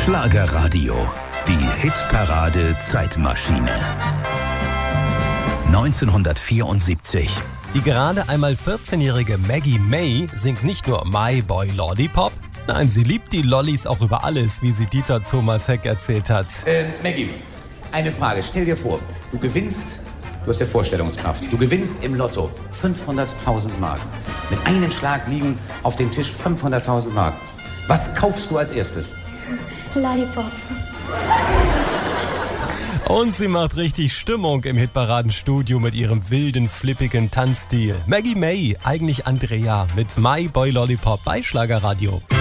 Schlagerradio, die Hitparade Zeitmaschine. 1974. Die gerade einmal 14-jährige Maggie May singt nicht nur My Boy Lollipop, nein, sie liebt die Lollis auch über alles, wie sie Dieter Thomas Heck erzählt hat. Maggie, eine Frage. Stell dir vor, du gewinnst, du hast ja Vorstellungskraft, du gewinnst im Lotto 500.000 Mark. Mit einem Schlag liegen auf dem Tisch 500.000 Mark. Was kaufst du als erstes? Lollipops. Und sie macht richtig Stimmung im Hitparadenstudio mit ihrem wilden, flippigen Tanzstil. Maggie May, eigentlich Andrea, mit My Boy Lollipop bei Schlagerradio.